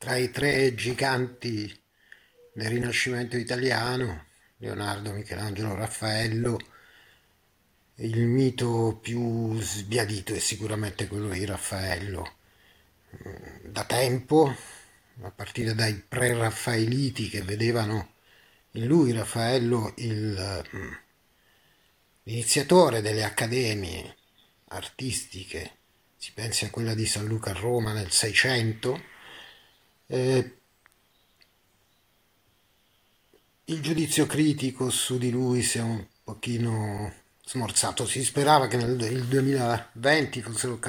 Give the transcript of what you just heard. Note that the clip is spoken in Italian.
tra i tre giganti del Rinascimento italiano, Leonardo, Michelangelo, Raffaello, il mito più sbiadito è sicuramente quello di Raffaello. Da tempo, a partire dai pre-raffaeliti che vedevano in lui, Raffaello, l'iniziatore delle accademie artistiche, si pensi a quella di San Luca a Roma nel 600, eh, il giudizio critico su di lui si è un pochino smorzato. Si sperava che nel il 2020 fosse l'occasione